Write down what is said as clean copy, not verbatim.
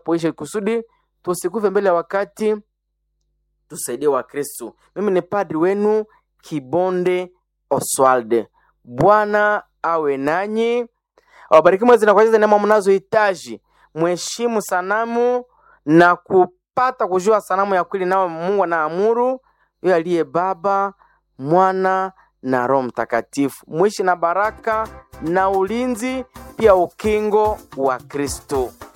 poisha kusudi tusikufe mbele ya wakati, tusaidie wa Kristo. Mimi ni padri wenu Kibonde Oswald. Bwana awe nanyi. Awabariki mwezi na kwa hizo neema mnazohitaji. Mheshimu sanamu na kupata kujua sanamu ya kweli, nao Mungu anaamuru, yeye aliye Baba, Mwana na Roho Mtakatifu. Mwishi na baraka na ulinzi pia ukingo wa Kristo.